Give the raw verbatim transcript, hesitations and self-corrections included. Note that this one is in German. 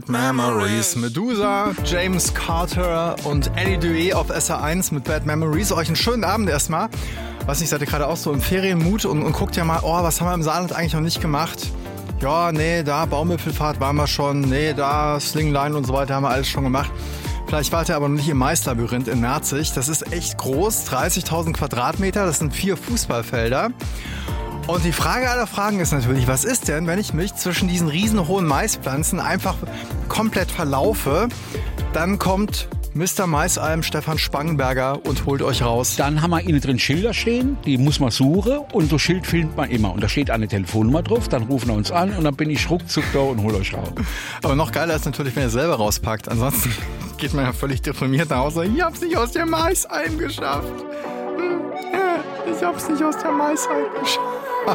Memories. Medusa, James Carter und Eddie Duet auf S R eins mit Bad Memories. Euch einen schönen Abend erstmal. Weiß nicht, seid ihr gerade auch so im Ferienmut und, und guckt ja mal, oh, was haben wir im Saarland eigentlich noch nicht gemacht? Ja, nee, da Baumwipfelfahrt waren wir schon, nee, da Slingline und so weiter haben wir alles schon gemacht. Vielleicht wart ihr aber noch nicht im Maislabyrinth in Merzig. Das ist echt groß, dreißigtausend Quadratmeter, das sind vier Fußballfelder. Und die Frage aller Fragen ist natürlich, was ist denn, wenn ich mich zwischen diesen riesenhohen Maispflanzen einfach komplett verlaufe? Dann kommt Mister Maisalm Stefan Spangenberger und holt euch raus. Dann haben wir innen drin Schilder stehen, die muss man suchen und so Schild findet man immer. Und da steht eine Telefonnummer drauf, dann rufen wir uns an und dann bin ich ruckzuck da und hol euch raus. Aber noch geiler ist natürlich, wenn ihr selber rauspackt. Ansonsten geht man ja völlig deprimiert nach Hause. Ich hab's nicht aus der Maisalm geschafft. Ich hab's nicht aus der Maisalm geschafft.